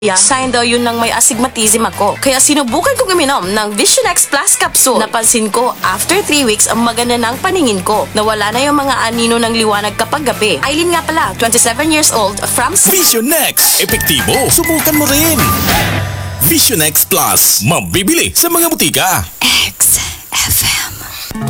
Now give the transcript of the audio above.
Sign daw yun ng may astigmatism ako. Kaya sinubukan kong uminom ng Vision X Plus capsule. Napansin ko, after 3 weeks, ang maganda na ang paningin ko. Nawala na yung mga anino ng liwanag kapag gabi. Aileen nga pala, 27 years old, from Vision X. Epektibo. Subukan mo rin. Vision X Plus. Mabibili sa mga butika.